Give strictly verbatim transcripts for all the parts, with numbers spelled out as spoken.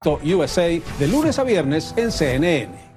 Esto U S A de lunes a viernes en C N N.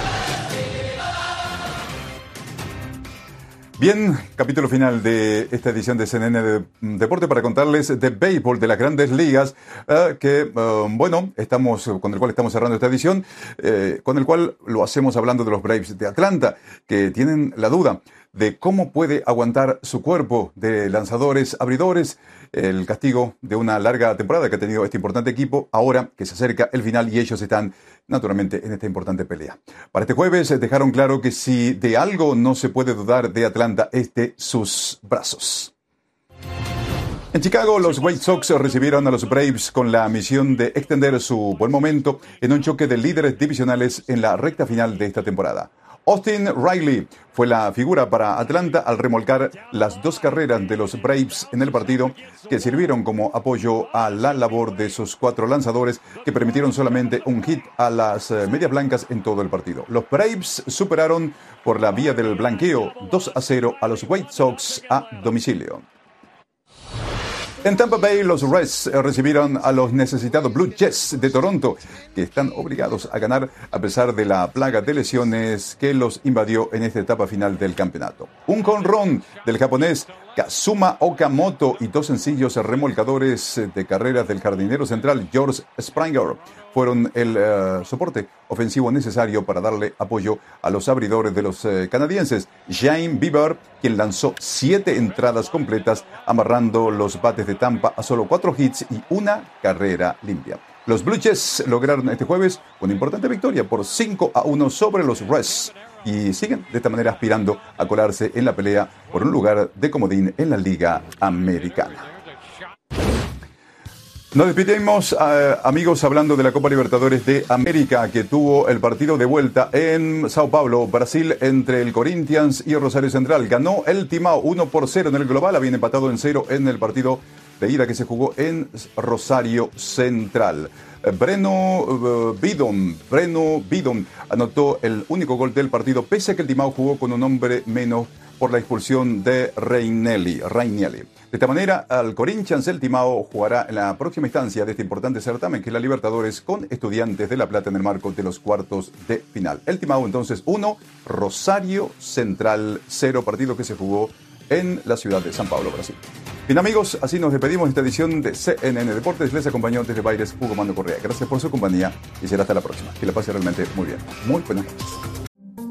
Bien, capítulo final de esta edición de C N N de Deporte para contarles de béisbol de las Grandes Ligas, uh, que, uh, bueno, estamos, con el cual estamos cerrando esta edición, eh, con el cual lo hacemos hablando de los Braves de Atlanta, que tienen la duda de cómo puede aguantar su cuerpo de lanzadores, abridores, el castigo de una larga temporada que ha tenido este importante equipo, ahora que se acerca el final y ellos están naturalmente en esta importante pelea. Para este jueves dejaron claro que si de algo no se puede dudar de Atlanta es de sus brazos. En Chicago, los White Sox recibieron a los Braves con la misión de extender su buen momento en un choque de líderes divisionales en la recta final de esta temporada. Austin Riley fue la figura para Atlanta al remolcar las dos carreras de los Braves en el partido, que sirvieron como apoyo a la labor de sus cuatro lanzadores que permitieron solamente un hit a las medias blancas en todo el partido. Los Braves superaron por la vía del blanqueo dos a cero a los White Sox a domicilio. En Tampa Bay, los Reds recibieron a los necesitados Blue Jays de Toronto, que están obligados a ganar a pesar de la plaga de lesiones que los invadió en esta etapa final del campeonato. Un jonrón del japonés Kazuma Okamoto y dos sencillos remolcadores de carreras del jardinero central George Springer fueron el uh, soporte ofensivo necesario para darle apoyo a los abridores de los uh, canadienses. Shane Bieber, quien lanzó siete entradas completas, amarrando los bates de Tampa a solo cuatro hits y una carrera limpia. Los Blue Jays lograron este jueves una importante victoria por cinco a uno sobre los Reds y siguen de esta manera aspirando a colarse en la pelea por un lugar de comodín en la Liga Americana. Nos despedimos, uh, amigos, hablando de la Copa Libertadores de América, que tuvo el partido de vuelta en Sao Paulo, Brasil, entre el Corinthians y el Rosario Central. Ganó el Timao uno por cero en el global, habían empatado en cero en el partido de ida que se jugó en Rosario Central. Breno uh, Bidon, Breno Bidon anotó el único gol del partido, pese a que el Timao jugó con un hombre menos por la expulsión de Reinelli. Reinelli. De esta manera, al Corinthians el Timao jugará en la próxima instancia de este importante certamen, que es la Libertadores, con Estudiantes de La Plata en el marco de los cuartos de final. El Timao entonces uno, Rosario Central cero, partido que se jugó en la ciudad de San Pablo, Brasil. Bien, amigos, así nos despedimos de esta edición de C N N Deportes. Les acompañó desde Baires Hugo Mando Correa. Gracias por su compañía y será hasta la próxima. Que la pase realmente muy bien. Muy buenas noches.